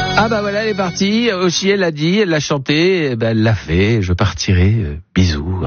Ah bah voilà, elle est partie. Aussi, elle l'a dit, elle l'a chanté, elle l'a fait. Je partirai. Bisous.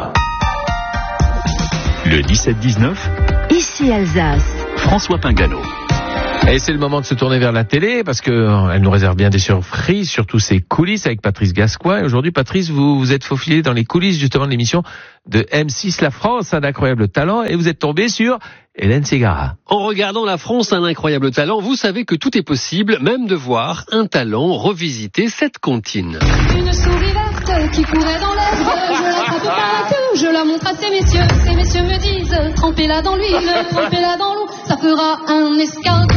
Le 17-19, Ici Alsace. François Pingano. Et c'est le moment de se tourner vers la télé parce que elle nous réserve bien des surprises, surtout ses coulisses avec Patrice Gascoigne. Et aujourd'hui, Patrice, vous vous êtes faufilé dans les coulisses justement de l'émission de M6 La France, un incroyable talent, et vous êtes tombé sur Hélène Ségara. En regardant La France, un incroyable talent, vous savez que tout est possible, même de voir un talent revisiter cette comptine. Une souris verte qui courait dans l'herbe, je l'attrape par la queue, je la montre à ces messieurs me disent, trempez-la dans l'huile, trempez-la dans l'eau, ça fera un escargot.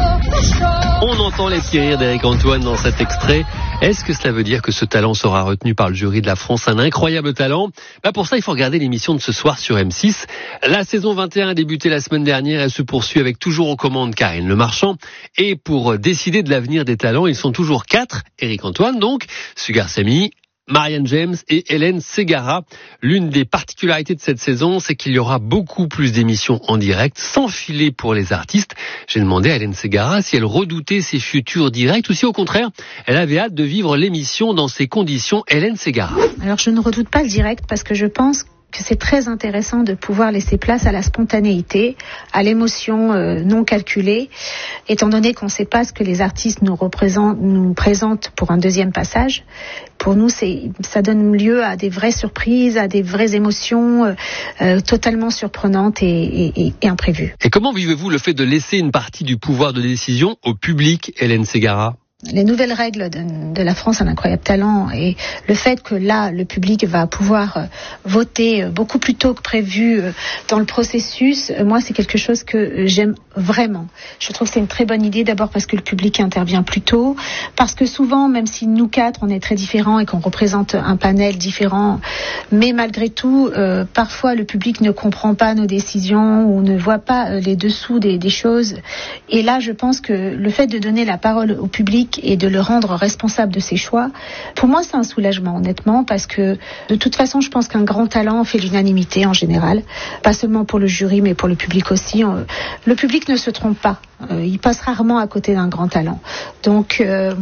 On entend les petits rires d'Éric Antoine dans cet extrait. Est-ce que cela veut dire que ce talent sera retenu par le jury de La France, un incroyable talent? Pour ça, il faut regarder l'émission de ce soir sur M6. La saison 21 a débuté la semaine dernière, elle se poursuit avec toujours aux commandes Karine Le Marchand. Et pour décider de l'avenir des talents, ils sont toujours 4. Éric Antoine donc, Sugar Sammy, Marianne James et Hélène Ségara. L'une des particularités de cette saison, c'est qu'il y aura beaucoup plus d'émissions en direct, sans filet pour les artistes. J'ai demandé à Hélène Ségara si elle redoutait ses futurs directs ou si au contraire, elle avait hâte de vivre l'émission dans ces conditions. Hélène Ségara. Alors je ne redoute pas le direct parce que je pense que c'est très intéressant de pouvoir laisser place à la spontanéité, à l'émotion non calculée, étant donné qu'on ne sait pas ce que les artistes nous présentent pour un deuxième passage. Pour nous, ça donne lieu à des vraies surprises, à des vraies émotions totalement surprenantes et imprévues. Et comment vivez-vous le fait de laisser une partie du pouvoir de décision au public, Hélène Ségara ? Les nouvelles règles de La France, un incroyable talent, et le fait que là, le public va pouvoir voter beaucoup plus tôt que prévu dans le processus, moi, c'est quelque chose que j'aime vraiment. Je trouve que c'est une très bonne idée, d'abord parce que le public intervient plus tôt, parce que souvent, même si nous 4, on est très différents et qu'on représente un panel différent, mais malgré tout, parfois, le public ne comprend pas nos décisions ou ne voit pas les dessous des choses. Et là, je pense que le fait de donner la parole au public et de le rendre responsable de ses choix, pour moi c'est un soulagement honnêtement, parce que de toute façon je pense qu'un grand talent fait l'unanimité en général, pas seulement pour le jury mais pour le public aussi. Le public ne se trompe pas, il passe rarement à côté d'un grand talent, donc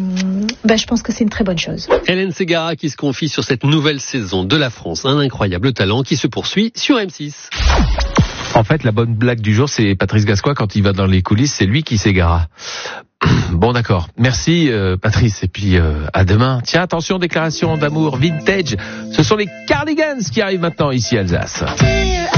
je pense que c'est une très bonne chose. Hélène Ségara qui se confie sur cette nouvelle saison de La France, un incroyable talent qui se poursuit sur M6. En fait, la bonne blague du jour, c'est Patrice Gascoigne, quand il va dans les coulisses, c'est lui qui s'égara. Bon, d'accord. Merci, Patrice. Et puis, à demain. Tiens, attention, déclaration d'amour vintage. Ce sont les Cardigans qui arrivent maintenant ici à Alsace.